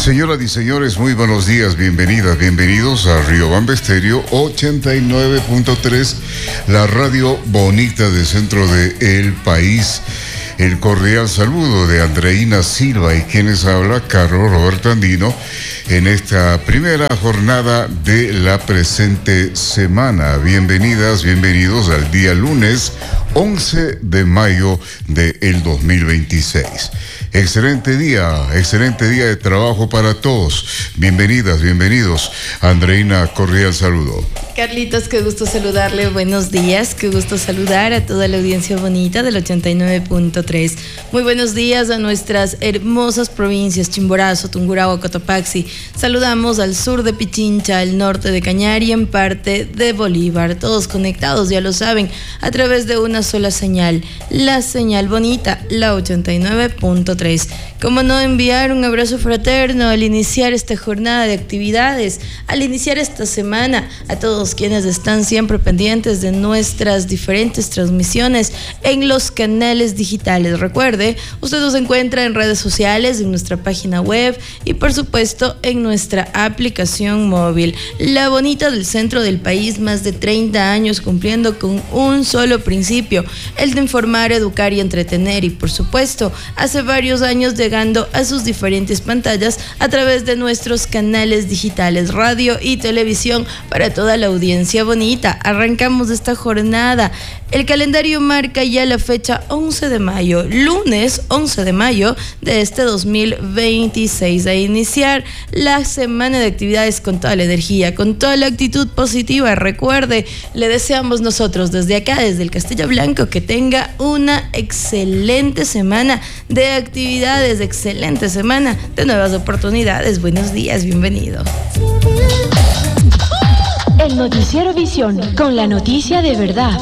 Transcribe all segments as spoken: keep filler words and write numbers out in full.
Señoras y señores, muy buenos días, bienvenidas, bienvenidos a Riobamba Estéreo ochenta y nueve punto tres, la radio bonita del centro del país. El cordial saludo de Andreina Silva y quienes habla, Carlos Roberto Andino, en esta primera jornada de la presente semana. Bienvenidas, bienvenidos al día lunes once de mayo del dos mil veintiséis. Excelente día, excelente día de trabajo para todos. Bienvenidas, bienvenidos. Andreina, cordial saludo. Carlitos, qué gusto saludarle. Buenos días, qué gusto saludar a toda la audiencia bonita del ochenta y nueve punto tres. Muy buenos días a nuestras hermosas provincias, Chimborazo, Tungurahua, Cotopaxi. Saludamos al sur de Pichincha, al norte de Cañar y en parte de Bolívar. Todos conectados, ya lo saben, a través de una sola señal, la señal bonita, la ochenta y nueve punto tres. Cómo no enviar un abrazo fraterno al iniciar esta jornada de actividades, al iniciar esta semana, a todos quienes están siempre pendientes de nuestras diferentes transmisiones en los canales digitales. Recuerde, usted nos encuentra en redes sociales, en nuestra página web y por supuesto en nuestra aplicación móvil. La bonita del centro del país, más de treinta años cumpliendo con un solo principio, el de informar, educar y entretener, y por supuesto hace varios años llegando a sus diferentes pantallas a través de nuestros canales digitales, radio y televisión para toda la audiencia bonita. Arrancamos esta jornada. El calendario marca ya la fecha once de mayo, lunes once de mayo de este dos mil veintiséis, a iniciar la semana de actividades con toda la energía, con toda la actitud positiva. Recuerde, le deseamos nosotros desde acá, desde el Castillo Blanco, que tenga una excelente semana de actividades, excelente semana de nuevas oportunidades. Buenos días, bienvenido. El Noticiero Visión, con la noticia de verdad.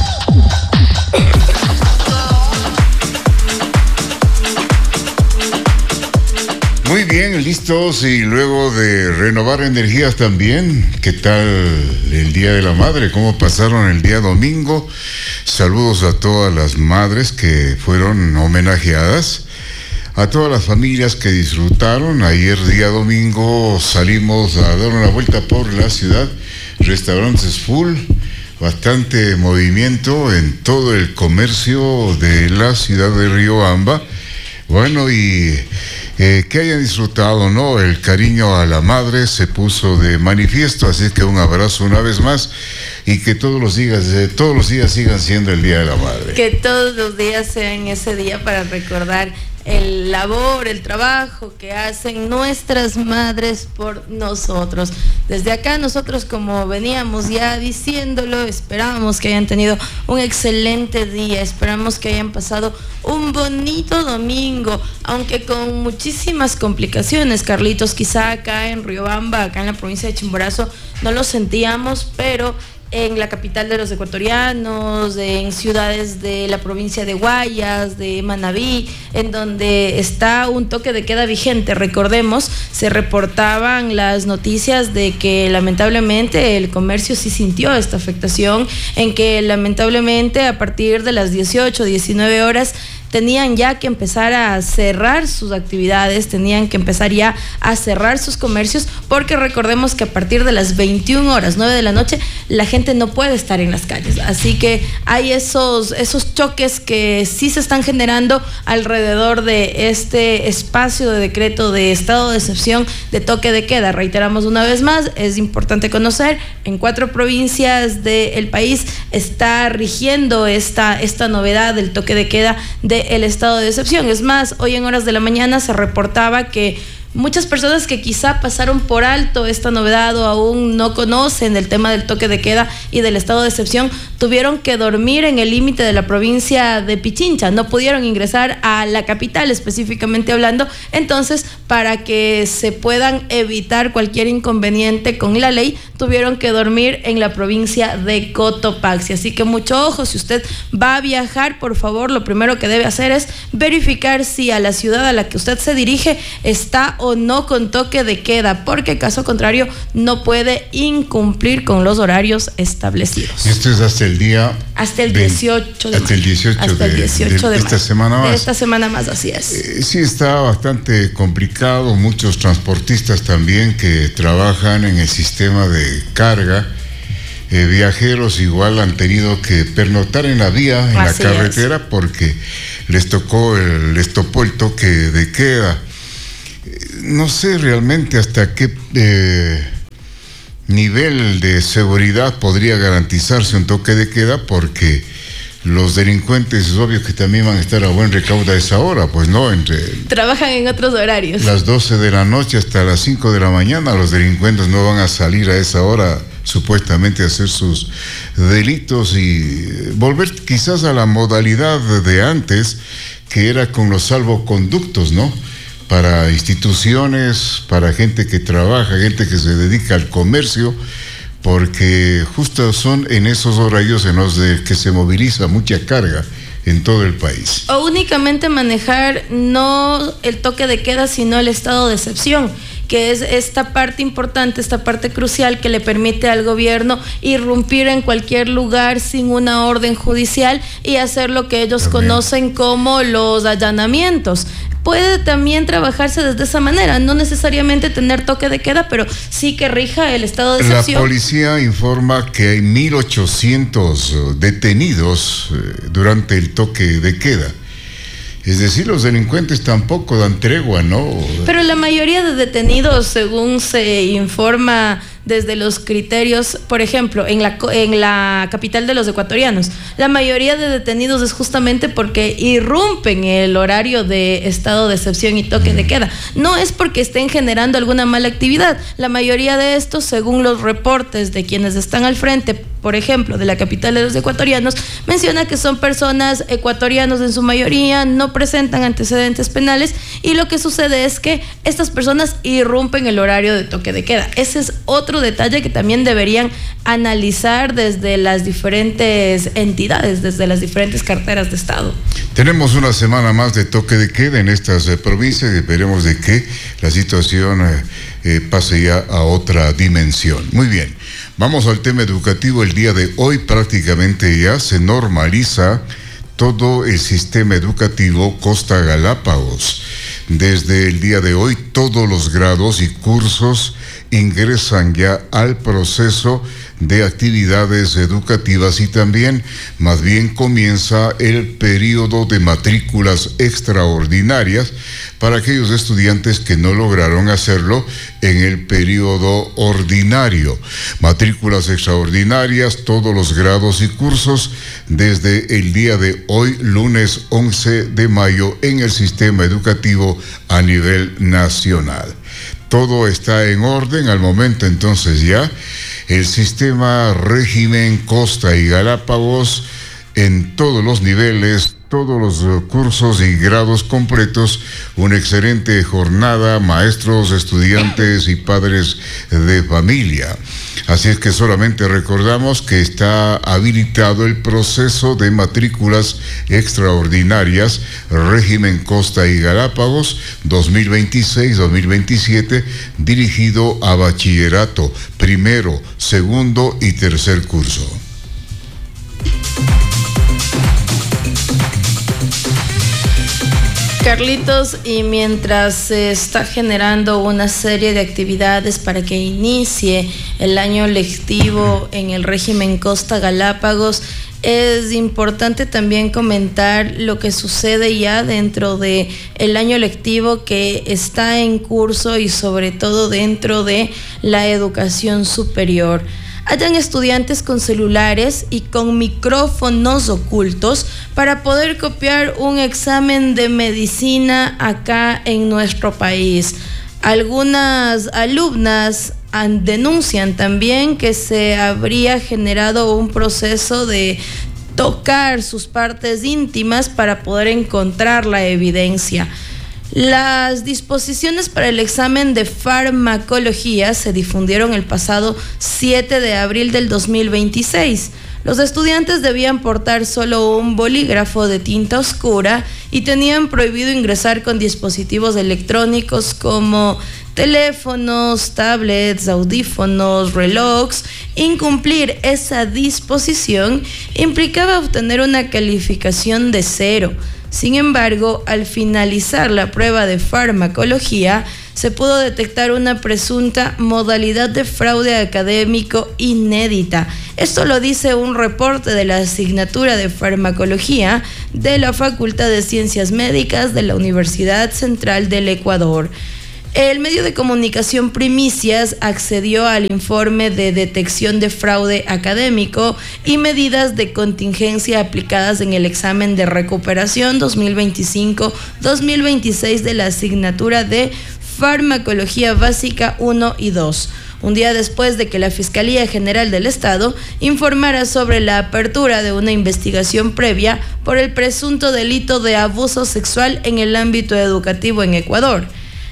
Muy bien, listos, y luego de renovar energías también, ¿qué tal el Día de la Madre? ¿Cómo pasaron el día domingo? Saludos a todas las madres que fueron homenajeadas, a todas las familias que disfrutaron. Ayer día domingo salimos a dar una vuelta por la ciudad, restaurantes full, bastante movimiento en todo el comercio de la ciudad de Riobamba. Bueno, y eh, que hayan disfrutado, ¿no? El cariño a la madre se puso de manifiesto, así que un abrazo una vez más y que todos los días, eh, todos los días sigan siendo el Día de la Madre. Que todos los días sean ese día para recordar el labor, el trabajo que hacen nuestras madres por nosotros. Desde acá nosotros, como veníamos ya diciéndolo, esperamos que hayan tenido un excelente día, esperamos que hayan pasado un bonito domingo, aunque con muchísimas complicaciones, Carlitos. Quizá acá en Riobamba, acá en la provincia de Chimborazo, no lo sentíamos, pero en la capital de los ecuatorianos, en ciudades de la provincia de Guayas, de Manabí, en donde está un toque de queda vigente. Recordemos, se reportaban las noticias de que lamentablemente el comercio sí sintió esta afectación, en que lamentablemente a partir de las dieciocho, diecinueve horas tenían ya que empezar a cerrar sus actividades, tenían que empezar ya a cerrar sus comercios, porque recordemos que a partir de las veintiuna horas, nueve de la noche, la gente no puede estar en las calles. Así que hay esos, esos choques que sí se están generando alrededor de este espacio de decreto de estado de excepción de toque de queda. Reiteramos una vez más, es importante conocer, en cuatro provincias del país está rigiendo esta, esta novedad del toque de queda de el estado de excepción. Es más, hoy en horas de la mañana se reportaba que muchas personas que quizá pasaron por alto esta novedad o aún no conocen del tema del toque de queda y del estado de excepción, tuvieron que dormir en el límite de la provincia de Pichincha, no pudieron ingresar a la capital específicamente hablando. Entonces, para que se puedan evitar cualquier inconveniente con la ley, tuvieron que dormir en la provincia de Cotopaxi. Así que mucho ojo, si usted va a viajar, por favor, lo primero que debe hacer es verificar si a la ciudad a la que usted se dirige está o no con toque de queda, porque caso contrario no puede incumplir con los horarios establecidos. Esto es hasta el día hasta el dieciocho de hasta el dieciocho hasta de, el dieciocho de, de esta semana más. De esta semana más, así es. Eh, sí está bastante complicado complicado, muchos transportistas también que trabajan en el sistema de carga, eh, viajeros igual han tenido que pernoctar en la vía, en Así la carretera, es. porque les tocó, el, les topó el toque de queda. No sé realmente hasta qué eh, nivel de seguridad podría garantizarse un toque de queda, porque los delincuentes es obvio que también van a estar a buen recaudo a esa hora, pues no, entre Trabajan en otros horarios. las doce de la noche hasta las cinco de la mañana, los delincuentes no van a salir a esa hora supuestamente a hacer sus delitos y volver quizás a la modalidad de antes, que era con los salvoconductos, ¿no? Para instituciones, para gente que trabaja, gente que se dedica al comercio, porque justo son en esos horarios en los de que se moviliza mucha carga en todo el país. O únicamente manejar no el toque de queda, sino el estado de excepción, que es esta parte importante, esta parte crucial que le permite al gobierno irrumpir en cualquier lugar sin una orden judicial y hacer lo que ellos También conocen como los allanamientos. Puede también trabajarse desde esa manera, no necesariamente tener toque de queda, pero sí que rija el estado de excepción. La policía informa que hay mil ochocientos detenidos eh, durante el toque de queda. Es decir, los delincuentes tampoco dan tregua, ¿no? Pero la mayoría de detenidos, según se informa desde los criterios, por ejemplo, en la, en la capital de los ecuatorianos, la mayoría de detenidos es justamente porque irrumpen el horario de estado de excepción y toque mm. de queda. No es porque estén generando alguna mala actividad. La mayoría de estos, según los reportes de quienes están al frente, por ejemplo, de la capital de los ecuatorianos, menciona que son personas ecuatorianos en su mayoría, no presentan antecedentes penales, y lo que sucede es que estas personas irrumpen el horario de toque de queda. Ese es otro detalle que también deberían analizar desde las diferentes entidades, desde las diferentes carteras de Estado. Tenemos una semana más de toque de queda en estas eh, provincias y esperemos de que la situación eh, eh, pase ya a otra dimensión. Muy bien, vamos al tema educativo. El día de hoy prácticamente ya se normaliza todo el sistema educativo Costa Galápagos. Desde el día de hoy todos los grados y cursos ingresan ya al proceso de actividades educativas y también más bien comienza el periodo de matrículas extraordinarias para aquellos estudiantes que no lograron hacerlo en el periodo ordinario. Matrículas extraordinarias, todos los grados y cursos desde el día de hoy, lunes once de mayo, en el sistema educativo a nivel nacional. Todo está en orden al momento, entonces ya el sistema régimen Costa y Galápagos en todos los niveles, todos los cursos y grados completos, una excelente jornada, maestros, estudiantes y padres de familia. Así es que solamente recordamos que está habilitado el proceso de matrículas extraordinarias, régimen Costa y Galápagos dos mil veintiséis dos mil veintisiete, dirigido a bachillerato, primero, segundo y tercer curso. Carlitos, y mientras se está generando una serie de actividades para que inicie el año lectivo en el régimen Costa Galápagos, es importante también comentar lo que sucede ya dentro de el año lectivo que está en curso y sobre todo dentro de la educación superior. Hayan estudiantes con celulares y con micrófonos ocultos para poder copiar un examen de medicina acá en nuestro país. Algunas alumnas denuncian también que se habría generado un proceso de tocar sus partes íntimas para poder encontrar la evidencia. Las disposiciones para el examen de farmacología se difundieron el pasado siete de abril del dos mil veintiséis. Los estudiantes debían portar solo un bolígrafo de tinta oscura y tenían prohibido ingresar con dispositivos electrónicos como teléfonos, tablets, audífonos, relojes. Incumplir esa disposición implicaba obtener una calificación de cero. Sin embargo, al finalizar la prueba de farmacología, se pudo detectar una presunta modalidad de fraude académico inédita. Esto lo dice un reporte de la asignatura de farmacología de la Facultad de Ciencias Médicas de la Universidad Central del Ecuador. El medio de comunicación Primicias accedió al informe de detección de fraude académico y medidas de contingencia aplicadas en el examen de recuperación dos mil veinticinco dos mil veintiséis de la asignatura de Farmacología Básica uno y dos, un día después de que la Fiscalía General del Estado informara sobre la apertura de una investigación previa por el presunto delito de abuso sexual en el ámbito educativo en Ecuador.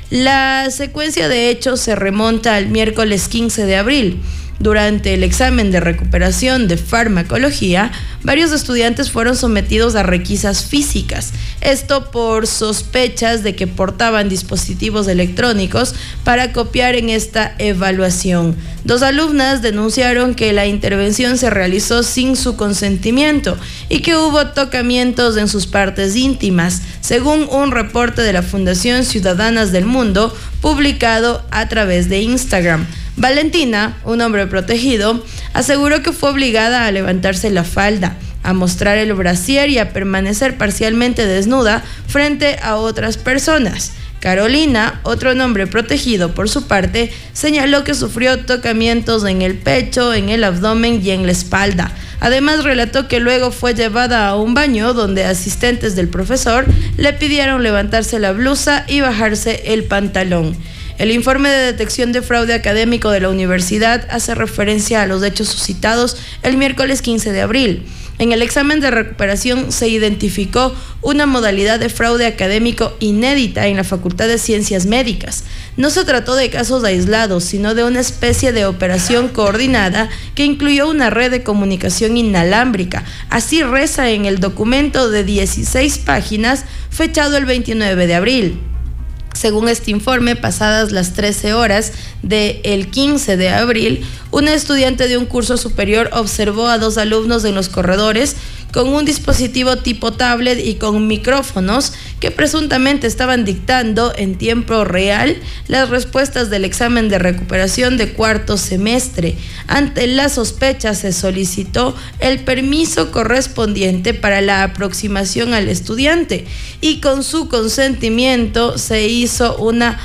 La secuencia de hechos se remonta al miércoles quince de abril. Durante el examen de recuperación de farmacología, varios estudiantes fueron sometidos a requisas físicas, esto por sospechas de que portaban dispositivos electrónicos para copiar en esta evaluación. Dos alumnas denunciaron que la intervención se realizó sin su consentimiento y que hubo tocamientos en sus partes íntimas, según un reporte de la Fundación Ciudadanas del Mundo publicado a través de Instagram. Valentina, un hombre protegido, aseguró que fue obligada a levantarse la falda, a mostrar el brasier y a permanecer parcialmente desnuda frente a otras personas. Carolina, otro nombre protegido por su parte, señaló que sufrió tocamientos en el pecho, en el abdomen y en la espalda. Además, relató que luego fue llevada a un baño donde asistentes del profesor le pidieron levantarse la blusa y bajarse el pantalón. El informe de detección de fraude académico de la universidad hace referencia a los hechos suscitados el miércoles quince de abril. En el examen de recuperación se identificó una modalidad de fraude académico inédita en la Facultad de Ciencias Médicas. No se trató de casos aislados, sino de una especie de operación coordinada que incluyó una red de comunicación inalámbrica. Así reza en el documento de dieciséis páginas fechado el veintinueve de abril. Según este informe, pasadas las trece horas del quince de abril, una estudiante de un curso superior observó a dos alumnos en los corredores con un dispositivo tipo tablet y con micrófonos que presuntamente estaban dictando en tiempo real las respuestas del examen de recuperación de cuarto semestre. Ante la sospecha se solicitó el permiso correspondiente para la aproximación al estudiante y con su consentimiento se hizo una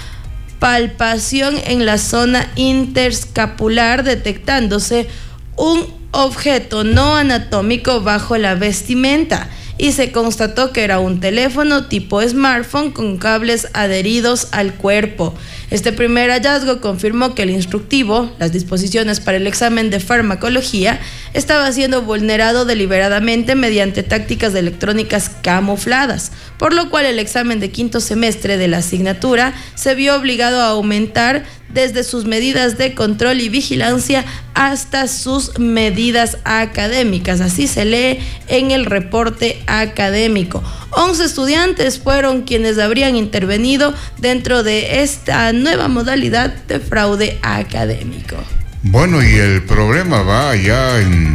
palpación en la zona interscapular, detectándose un objeto no anatómico bajo la vestimenta y se constató que era un teléfono tipo smartphone con cables adheridos al cuerpo. Este primer hallazgo confirmó que el instructivo, las disposiciones para el examen de farmacología, estaba siendo vulnerado deliberadamente mediante tácticas electrónicas camufladas, por lo cual el examen de quinto semestre de la asignatura se vio obligado a aumentar desde sus medidas de control y vigilancia hasta sus medidas académicas. Así se lee en el reporte académico. once estudiantes fueron quienes habrían intervenido dentro de esta nueva modalidad de fraude académico. Bueno, y el problema va ya en,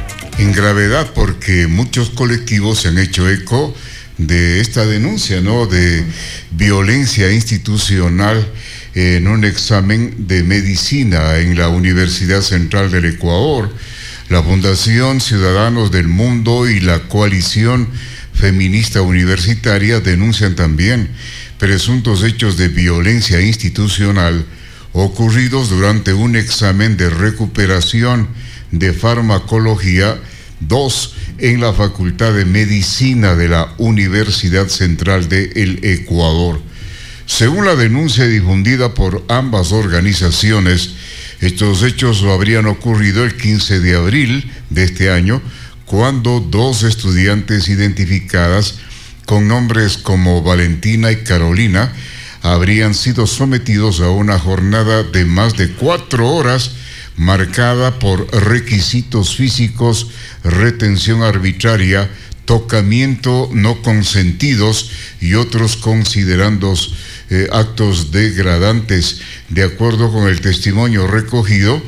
en gravedad porque muchos colectivos se han hecho eco de esta denuncia, ¿no?, de violencia institucional en un examen de medicina en la Universidad Central del Ecuador. La Fundación Ciudadanos del Mundo y la Coalición Feminista Universitaria denuncian también presuntos hechos de violencia institucional ocurridos durante un examen de recuperación de farmacología dos en la Facultad de Medicina de la Universidad Central del Ecuador. Según la denuncia difundida por ambas organizaciones, estos hechos habrían ocurrido el quince de abril de este año, cuando dos estudiantes identificadas con nombres como Valentina y Carolina habrían sido sometidos a una jornada de más de cuatro horas marcada por requisitos físicos, retención arbitraria, tocamiento no consentidos y otros considerandos eh, actos degradantes. De acuerdo con el testimonio recogido,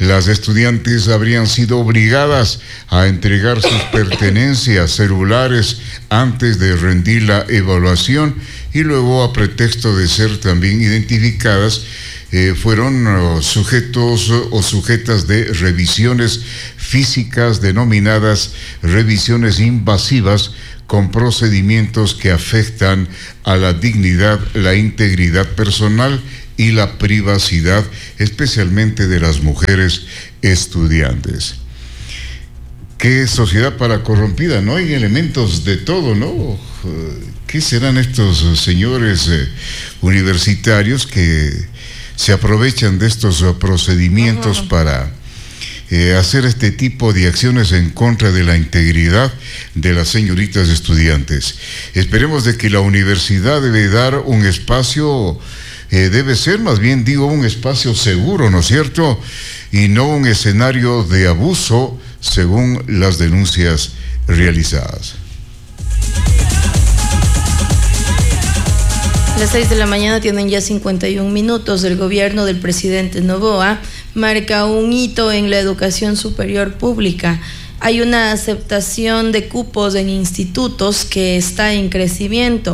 las estudiantes habrían sido obligadas a entregar sus pertenencias celulares antes de rendir la evaluación y luego, a pretexto de ser también identificadas, eh, fueron uh, sujetos uh, o sujetas de revisiones físicas denominadas revisiones invasivas, con procedimientos que afectan a la dignidad, la integridad personal y la privacidad, especialmente de las mujeres estudiantes. Qué sociedad para corrompida, ¿no? Hay elementos de todo, ¿no? ¿Qué serán estos señores eh, universitarios que se aprovechan de estos procedimientos uh-huh. para Eh, hacer este tipo de acciones en contra de la integridad de las señoritas estudiantes? Esperemos de que la universidad debe dar un espacio, eh, debe ser más bien digo un espacio seguro, ¿no es cierto? Y no un escenario de abuso según las denuncias realizadas. Las seis de la mañana tienen ya cincuenta y un minutos. El gobierno del presidente Noboa marca un hito en la educación superior pública. Hay una aceptación de cupos en institutos que está en crecimiento.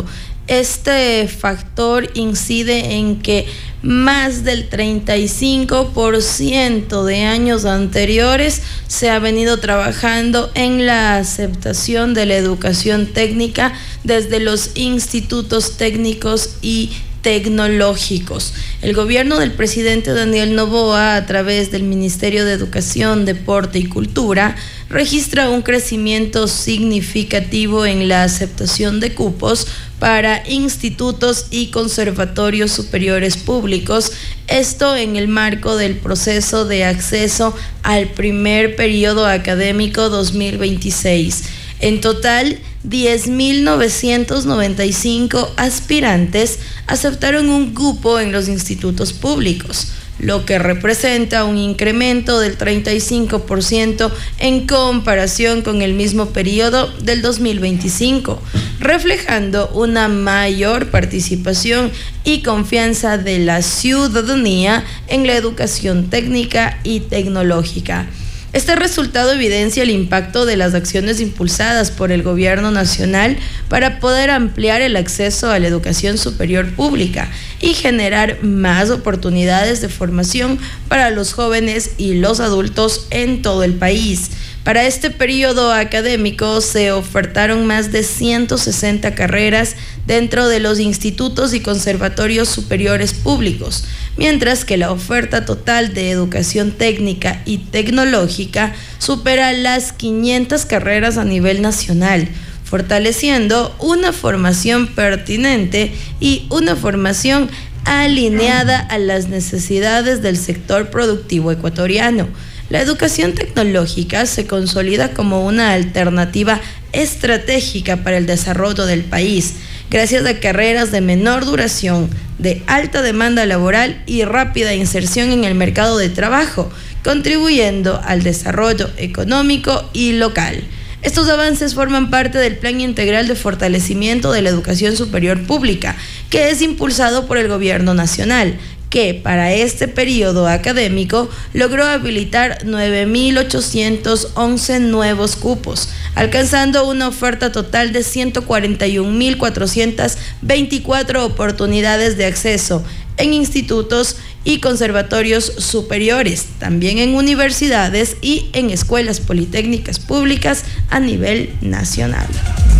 Este factor incide en que más del treinta y cinco por ciento de años anteriores se ha venido trabajando en la aceptación de la educación técnica desde los institutos técnicos y tecnológicos. El gobierno del presidente Daniel Noboa, a través del Ministerio de Educación, Deporte y Cultura, registra un crecimiento significativo en la aceptación de cupos para institutos y conservatorios superiores públicos, esto en el marco del proceso de acceso al primer periodo académico dos mil veintiséis. En total, diez mil novecientos noventa y cinco aspirantes aceptaron un cupo en los institutos públicos, lo que representa un incremento del treinta y cinco por ciento en comparación con el mismo periodo del dos mil veinticinco, reflejando una mayor participación y confianza de la ciudadanía en la educación técnica y tecnológica. Este resultado evidencia el impacto de las acciones impulsadas por el gobierno nacional para poder ampliar el acceso a la educación superior pública y generar más oportunidades de formación para los jóvenes y los adultos en todo el país. Para este periodo académico se ofertaron más de ciento sesenta carreras dentro de los institutos y conservatorios superiores públicos, mientras que la oferta total de educación técnica y tecnológica supera las quinientas carreras a nivel nacional, fortaleciendo una formación pertinente y una formación alineada a las necesidades del sector productivo ecuatoriano. La educación tecnológica se consolida como una alternativa estratégica para el desarrollo del país, gracias a carreras de menor duración, de alta demanda laboral y rápida inserción en el mercado de trabajo, contribuyendo al desarrollo económico y local. Estos avances forman parte del Plan Integral de Fortalecimiento de la Educación Superior Pública, que es impulsado por el Gobierno Nacional, que para este periodo académico logró habilitar nueve mil ochocientos once nuevos cupos, alcanzando una oferta total de ciento cuarenta y un mil cuatrocientas veinticuatro oportunidades de acceso en institutos y conservatorios superiores, también en universidades y en escuelas politécnicas públicas a nivel nacional.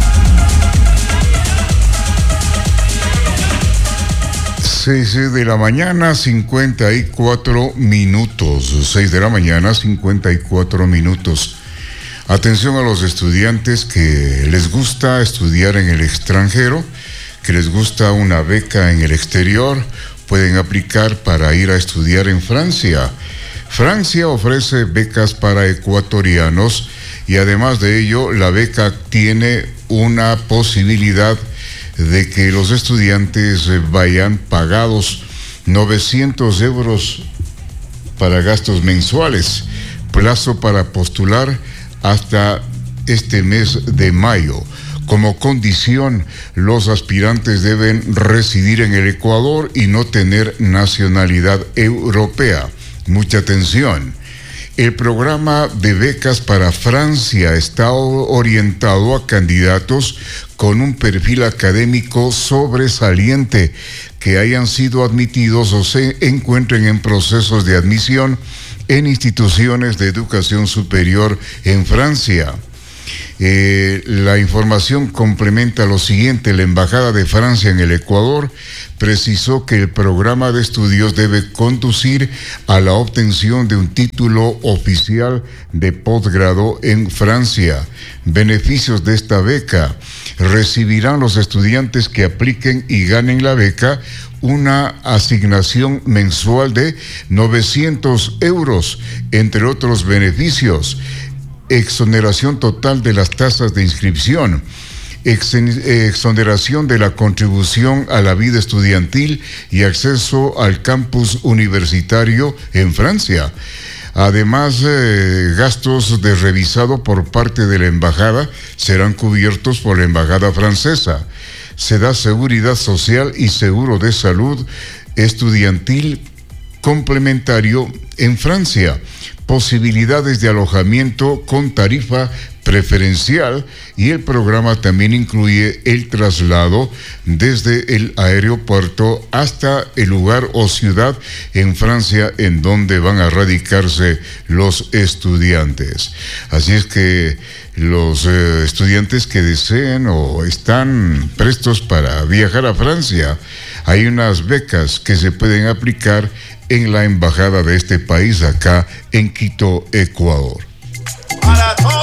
seis de la mañana, cincuenta y cuatro minutos. seis de la mañana, cincuenta y cuatro minutos. Atención a los estudiantes que les gusta estudiar en el extranjero, que les gusta una beca en el exterior, pueden aplicar para ir a estudiar en Francia. Francia ofrece becas para ecuatorianos y además de ello, la beca tiene una posibilidad de que los estudiantes vayan pagados novecientos euros para gastos mensuales, plazo para postular hasta este mes de mayo. Como condición, los aspirantes deben residir en el Ecuador y no tener nacionalidad europea. Mucha atención. El programa de becas para Francia está orientado a candidatos con un perfil académico sobresaliente que hayan sido admitidos o se encuentren en procesos de admisión en instituciones de educación superior en Francia. Eh, la información complementa lo siguiente. La Embajada de Francia en el Ecuador precisó que el programa de estudios debe conducir a la obtención de un título oficial de posgrado en Francia. Beneficios de esta beca: recibirán los estudiantes que apliquen y ganen la beca una asignación mensual de novecientos euros, entre otros beneficios: exoneración total de las tasas de inscripción, exoneración de la contribución a la vida estudiantil y acceso al campus universitario en Francia. Además, eh, gastos de revisado por parte de la embajada serán cubiertos por la embajada francesa. Se da seguridad social y seguro de salud estudiantil complementario en Francia. Posibilidades de alojamiento con tarifa preferencial, y el programa también incluye el traslado desde el aeropuerto hasta el lugar o ciudad en Francia en donde van a radicarse los estudiantes. Así es que los eh, estudiantes que deseen o están prestos para viajar a Francia, hay unas becas que se pueden aplicar en la embajada de este país acá en Quito, Ecuador. Para todos,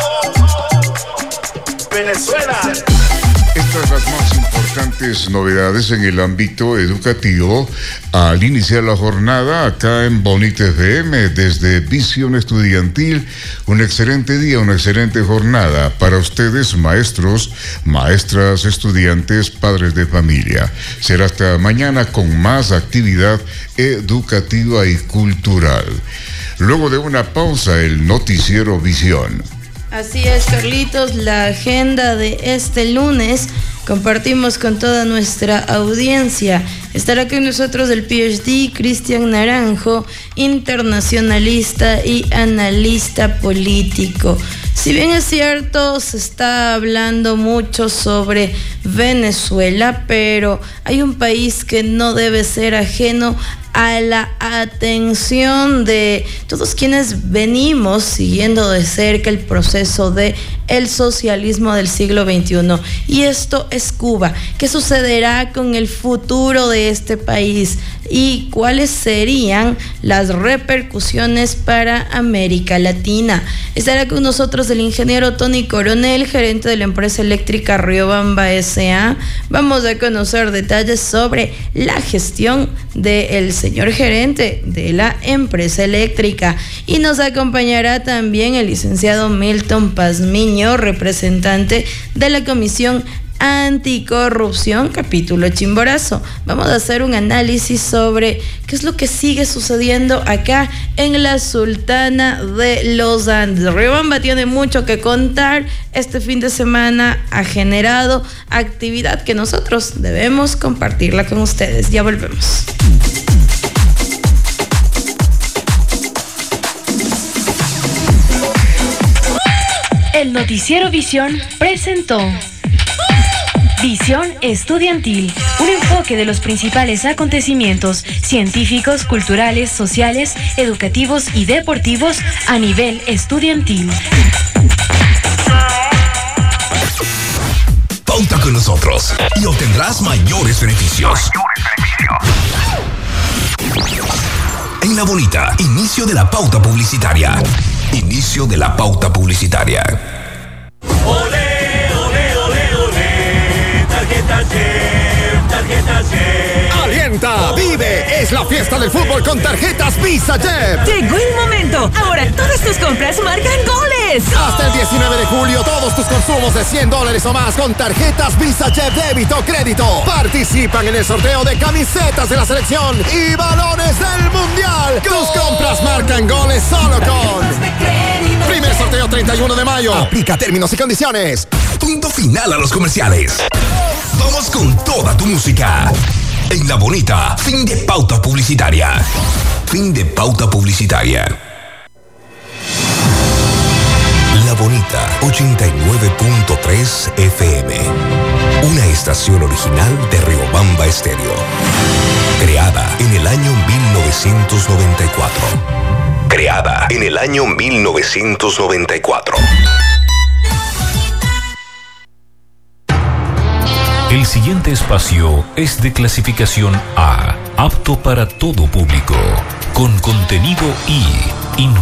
Venezuela. Estas las más importantes novedades en el ámbito educativo al iniciar la jornada acá en Bonita F M desde Visión Estudiantil. Un excelente día, una excelente jornada para ustedes, maestros, maestras, estudiantes, padres de familia. Será hasta mañana con más actividad educativa y cultural. Luego de una pausa, el noticiero Visión. Así es, Carlitos, la agenda de este lunes compartimos con toda nuestra audiencia. Estará con nosotros el P H D Cristian Naranjo, internacionalista y analista político. Si bien es cierto, se está hablando mucho sobre Venezuela, pero hay un país que no debe ser ajeno a la atención de todos quienes venimos siguiendo de cerca el proceso de el socialismo del siglo veintiuno, y esto es Cuba. ¿Qué sucederá con el futuro de este país y cuáles serían las repercusiones para América Latina? Estará con nosotros el ingeniero Tony Coronel, gerente de la empresa eléctrica Riobamba S A Vamos a conocer detalles sobre la gestión del señor gerente de la empresa eléctrica, y nos acompañará también el licenciado Milton Pazmiño, representante de la Comisión Anticorrupción, capítulo Chimborazo. Vamos a hacer un análisis sobre qué es lo que sigue sucediendo acá en la Sultana de los Andes. Riobamba tiene mucho que contar. Este fin de semana ha generado actividad que nosotros debemos compartirla con ustedes. Ya volvemos. El noticiero Visión presentó Visión Estudiantil, un enfoque de los principales acontecimientos científicos, culturales, sociales, educativos y deportivos a nivel estudiantil. Pauta con nosotros y obtendrás mayores beneficios. En La Bonita, inicio de la pauta publicitaria. Inicio de la pauta publicitaria. Ole, ole, ole, ole. Tarjeta Jet, tarjeta Jet. ¡Alienta! ¡Vive! Es la fiesta del fútbol con tarjetas Visa Jet. Llegó el momento. Ahora todas tus compras marcan goles. Hasta el diecinueve de julio, todos tus consumos de cien dólares o más con tarjetas Visa Jet débito o crédito participan en el sorteo de camisetas de la selección y balones del mundial. Tus compras marcan goles solo con primer sorteo treinta y uno de mayo. Aplica términos y condiciones. Punto final a los comerciales. Vamos con toda tu música. En La Bonita, fin de pauta publicitaria. Fin de pauta publicitaria. La Bonita ochenta y nueve punto tres F M. Una estación original de Riobamba Estéreo. Creada en el año mil novecientos noventa y cuatro. Creada en el año mil novecientos noventa y cuatro. El siguiente espacio es de clasificación A, apto para todo público, con contenido y información